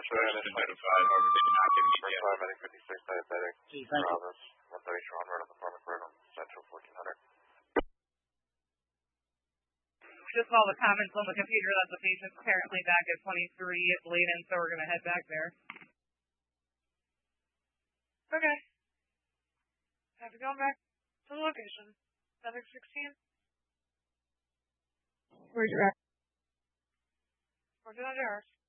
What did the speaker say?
notified, however, they did not give me details. Paramedic 56 diabetic. Gee, thank you. 130 on road on the Farming Road on Central 1400. Just all the comments on the computer that the patient's currently back at 23 at Bladen, so we're going to head back there. Okay. Have to go back to the location. 716. Where's your at? We're doing ours.